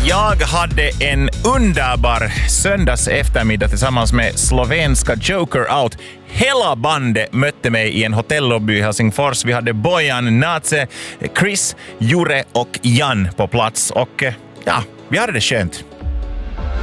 Jag hade en underbar söndags eftermiddag tillsammans med slovenska Joker Out. Hela bandet mötte mig i en hotellobby i Helsingfors. Vi hade Bojan, Nace, Chris, Jure och Jan på plats. Och ja, vi hade det skönt.